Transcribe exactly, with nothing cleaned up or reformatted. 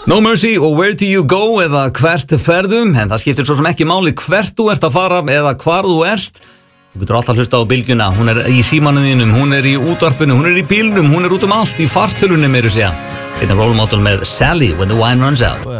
No Mercy og Where Do You Go eða hvert ferðum, en það skiptir svo sem ekki máli hvert þú ert að fara eða hvar þú ert. Þú getur alltaf hlusta á bylgjuna, hún er í símanuðinum, hún er í útvarpinu, hún er í bílnum, hún er út um allt, í fartölunum eru segja. Þetta er rólumáttul með Sally When the Wine Runs Out.